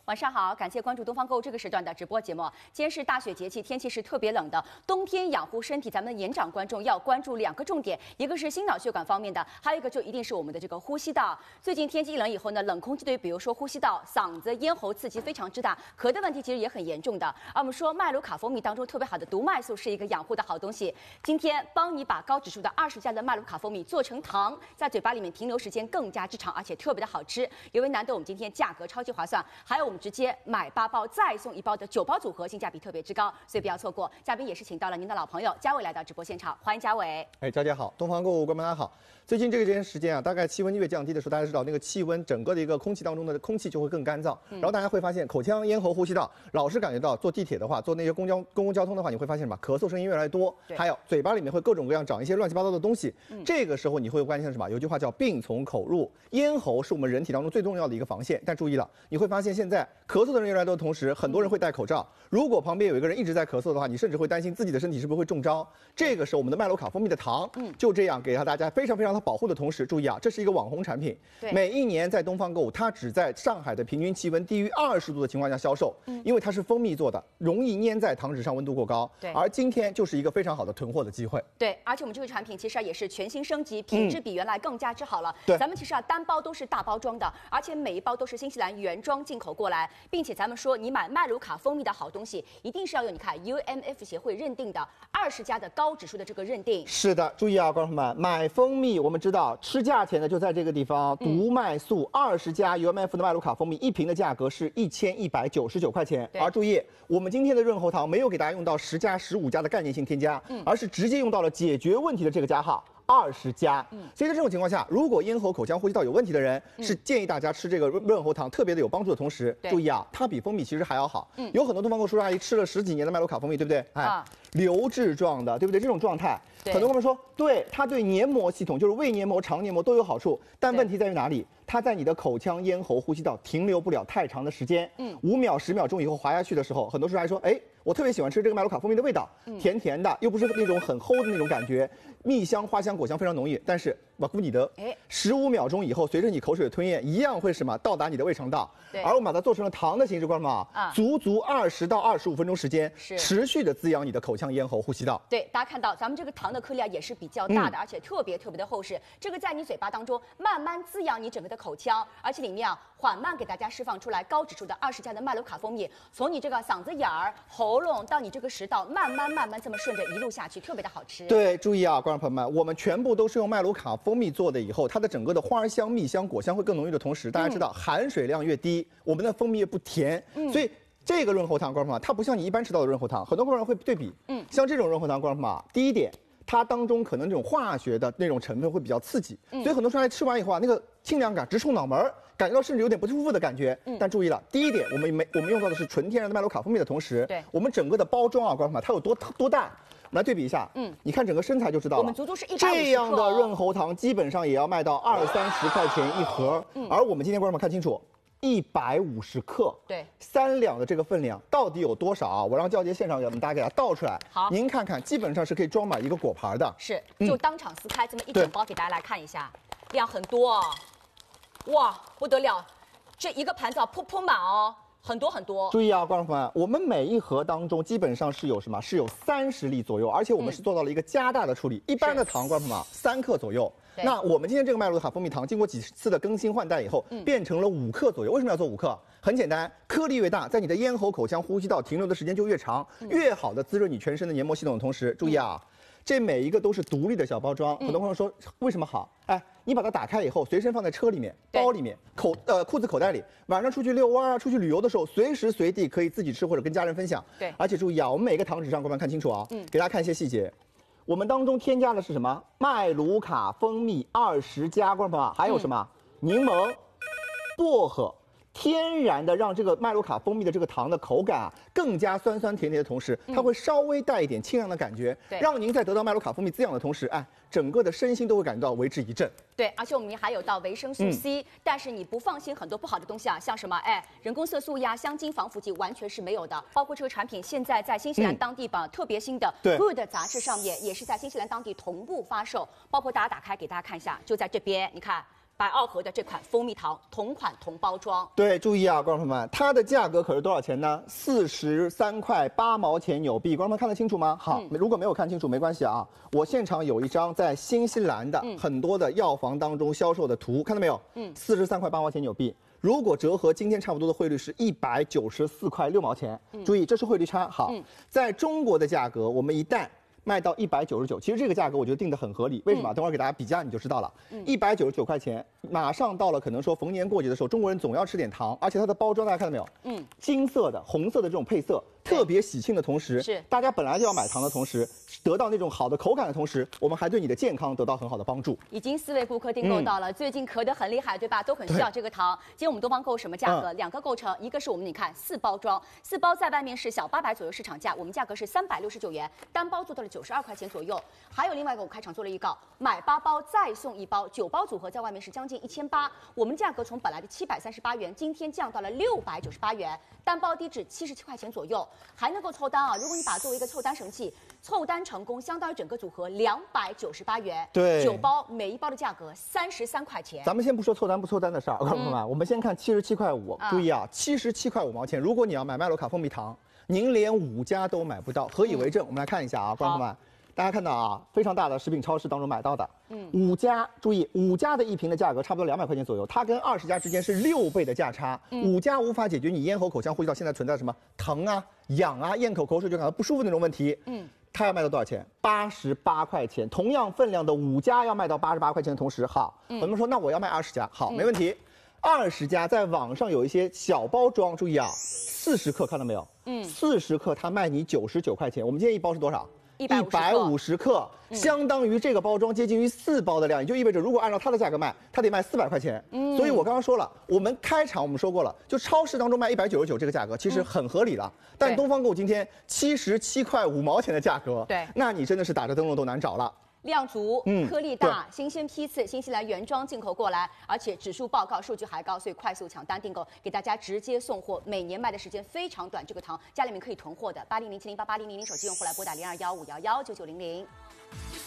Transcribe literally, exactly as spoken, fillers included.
晚上好，感谢关注东方购物这个时段的直播节目。今天是大雪节气，天气是特别冷的，冬天养护身体，咱们的年长观众要关注两个重点，一个是心脑血管方面的，还有一个就一定是我们的这个呼吸道。最近天气一冷以后呢，冷空气对比如说呼吸道、嗓子、咽喉刺激非常之大，咳的问题其实也很严重的。而我们说麦卢卡蜂蜜当中特别好的毒麦素是一个养护的好东西，今天帮你把高指数的二十加的麦卢卡蜂蜜做成糖，在嘴巴里面停留时间更加之长，而且特别的好吃。因为难得我们今天价格超级划算，还有我们直接买八包再送一包的九包组合，性价比特别之高，所以不要错过。嘉宾也是请到了您的老朋友嘉伟来到直播现场，欢迎嘉伟。 哎，佳姐好，东方购物观众大家好。最近这个这段时间啊，大概气温越降低的时候，大家知道那个气温整个的一个空气当中的空气就会更干燥，嗯、然后大家会发现口腔、咽喉、呼吸道，老是感觉到坐地铁的话，坐那些公交公共交通的话，你会发现什么？咳嗽声音越来越多，还有嘴巴里面会各种各样长一些乱七八糟的东西。嗯、这个时候你会关心什么？有句话叫病从口入，咽喉是我们人体当中最重要的一个防线。但注意了，你会发现现在咳嗽的人越来越多的同时，很多人会戴口罩。如果旁边有一个人一直在咳嗽的话，你甚至会担心自己的身体是不是会中招。这个时候我们的麦卢卡蜂蜜的糖，嗯，就这样给到大家非常非常的保护的同时，注意啊，这是一个网红产品。每一年在东方购物，它只在上海的平均气温低于二十度的情况下销售，嗯，因为它是蜂蜜做的，容易粘在糖纸上，温度过高。 对， 而今天就是一个非常好的囤货的机会。 对，而且我们这个产品其实啊也是全新升级，品质比原来更加之好了。 对， 咱们其实啊单包都是大包装的，而且每一包都是新西兰原装进口过来，并且咱们说你买麦卢卡蜂蜜的好东西，一定是要有你看 U M F 协会认定的二十加的高指数的这个认定。 是的，注意啊，观众朋友们，买蜂蜜我们知道吃价钱的就在这个地方，毒麦素二十加 U M F 的麦卢卡蜂蜜一瓶的价格是一千一百九十九块钱。而注意，我们今天的润喉糖没有给大家用到十加、十五加的概念性添加，嗯、而是直接用到了解决问题的这个加号。二十加，嗯，所以在这种情况下，如果咽喉、口腔、呼吸道有问题的人，嗯、是建议大家吃这个润喉糖，特别的有帮助的同时，注意啊，它比蜂蜜其实还要好。嗯，有很多东方购叔叔阿姨吃了十几年的麦卢卡蜂蜜，对不对？哎，啊、流质状的，对不对？这种状态，很多朋友说，对，它对黏膜系统，就是胃黏膜、肠黏膜都有好处，但问题在于哪里？它在你的口腔、咽喉、呼吸道停留不了太长的时间，嗯，五秒、十秒钟以后滑下去的时候，很多叔叔阿姨说，哎，我特别喜欢吃这个麦卢卡蜂蜜的味道，嗯、甜甜的，又不是那种很齁的那种感觉，蜜香、花香、果香非常浓郁，但是瓦库尼德，哎，十五秒钟以后，随着你口水的吞咽，一样会什么到达你的胃肠道，而我们把它做成了糖的形式，观众们啊，足足二十到二十五分钟时间，持续的滋养你的口腔、咽喉、呼吸道。 对，大家看到咱们这个糖的颗粒啊也是比较大的，嗯、而且特别特别的厚实，这个在你嘴巴当中慢慢滋养你整个的口腔，而且里面啊缓慢给大家释放出来高指数的二十加的麦卢卡蜂蜜，从你这个嗓子眼儿、喉咙到你这个食道，慢慢慢慢这么顺着一路下去，特别的好吃。 对，注意啊，观众朋友们，我们全部都是用麦卢卡蜂蜜做的，以后它的整个的花香、蜜香、果香会更浓郁的同时，大家知道、嗯、含水量越低，我们的蜂蜜越不甜，嗯、所以这个润喉糖，观众朋友们，它不像你一般吃到的润喉糖，很多观众会对比，嗯，像这种润喉糖，观众朋友们，第一点，它当中可能这种化学的那种成分会比较刺激，嗯、所以很多时候吃完以后啊，那个清凉感直冲脑门儿，感觉到甚至有点不舒服的感觉。嗯、但注意了，第一点，我们没我们用到的是纯天然的麦卢卡蜂蜜的同时，对，我们整个的包装啊，观众朋友们，它有多多大？我们来对比一下，嗯，你看整个身材就知道了。 我们足足是一百五十克、哦、 这样的润喉糖基本上也要卖到二三十块钱一盒，嗯、而我们今天观众们看清楚。一百五十克， 对， 三两的这个分量到底有多少啊？我让教杰现场给我们大家给它倒出来。 好， 您看看，基本上是可以装满一个果盘的。 是，就当场撕开这么一整包给大家来看一下，量很多哦，哇，不得了，这一个盘子啊铺铺满哦。很多很多， 注意啊，观众朋友们，我们每一盒当中基本上是有什么？是有三十粒左右，而且我们是做到了一个加大的处理。嗯、一般的糖，观众朋友们，三克左右。那我们今天这个麦卢卡蜂蜜糖，经过几次的更新换代以后，嗯、变成了五克左右。为什么要做五克？很简单，颗粒越大，在你的咽喉、口腔、呼吸道停留的时间就越长，嗯、越好的滋润你全身的黏膜系统的同时，注意啊。嗯这每一个都是独立的小包装，很多朋友说为什么好？哎，你把它打开以后，随身放在车里面、包里面、口呃裤子口袋里，晚上出去遛弯啊、出去旅游的时候，随时随地可以自己吃或者跟家人分享。 对， 而且注意啊，我们每个糖纸上，各位看清楚啊，嗯，给大家看一些细节。我们当中添加的是什么？麦卢卡蜂蜜二十加，观众朋友，还有什么？嗯、柠檬、薄荷。天然的让这个麦卢卡蜂蜜的这个糖的口感啊更加酸酸甜甜的同时，它会稍微带一点清凉的感觉，嗯、让您在得到麦卢卡蜂蜜滋养的同时，哎，整个的身心都会感觉到为之一振。 对，而且我们还有到维生素 C，、嗯、但是你不放心很多不好的东西啊，像什么哎人工色素呀、香精、防腐剂完全是没有的。包括这个产品现在在新西兰当地榜、嗯、特别新的 Good 杂志上面也是在新西兰当地同步发售，包括大家打开给大家看一下，就在这边，你看。 百奥和的这款蜂蜜糖，同款同包装。 对，注意啊，观众朋友们，它的价格可是多少钱呢？四十三块八毛钱纽币。观众们看得清楚吗？好，嗯、如果没有看清楚没关系啊，我现场有一张在新西兰的很多的药房当中销售的图，看到没有？嗯，四十三块八毛钱纽币。如果折合今天差不多的汇率是一百九十四块六毛钱。嗯、注意，这是汇率差。好，嗯、在中国的价格，我们一旦卖到一百九十九，其实这个价格我觉得定得很合理。为什么？嗯、等会儿给大家比价你就知道了。一百九十九块钱，马上到了，可能说逢年过节的时候，中国人总要吃点糖，而且它的包装大家看到没有？嗯，金色的、红色的这种配色，特别喜庆的同时，是大家本来就要买糖的同时，得到那种好的口感的同时，我们还对你的健康得到很好的帮助。 已经四位顾客订购到了，嗯、最近咳得很厉害，对吧？都很需要这个糖。今天我们东方购什么价格？嗯、两个构成，一个是我们你看四包装，四包在外面是小八百左右市场价，我们价格是三百六十九元，单包做到了九十二块钱左右。还有另外一个，我开场做了预告，买八包再送一包，九包组合在外面是将近一千八，我们价格从本来的七百三十八元，今天降到了六百九十八元，单包低至七十七块钱左右，还能够凑单啊！如果你把它作为一个凑单神器，凑单成功，相当于整个组合两百九十八元， 对， 九包每一包的价格三十三块钱。 咱们先不说凑单不凑单的事儿，观众朋友们，我们先看七十七块五，注意啊，七十七块五毛钱，如果你要买麦罗卡蜂蜜糖，您连五家都买不到，何以为证？嗯、我们来看一下啊，观众朋友们。大家看到啊，非常大的食品超市当中买到的，嗯，五家，注意五家的一瓶的价格差不多两百块钱左右，它跟二十家之间是六倍的价差。嗯、五家无法解决你咽喉口腔呼吸道现在存在什么疼啊、痒啊、咽口口水就感到不舒服那种问题。嗯，它要卖到多少钱？八十八块钱。同样分量的五家要卖到八十八块钱的同时，好，嗯、我们说那我要卖二十家，好，没问题。二十家在网上有一些小包装，注意啊，四十克看到没有？嗯，四十克它卖你九十九块钱。我们今天一包是多少？一百五十克，嗯、相当于这个包装接近于四包的量，也就意味着如果按照它的价格卖，它得卖四百块钱。嗯，所以我刚刚说了，我们开场我们说过了，就超市当中卖一百九十九这个价格其实很合理了。嗯、但东方购今天七十七块五毛钱的价格，对，那你真的是打着灯笼都难找了。 量足，嗯，颗粒大，新鲜批次，新西兰原装进口过来，而且指数报告数据还高，所以快速抢单订购，给大家直接送货。每年卖的时间非常短，这个糖家里面可以囤货的。八零零七零八八零零零手机用户来拨打零二幺五幺幺九九零零。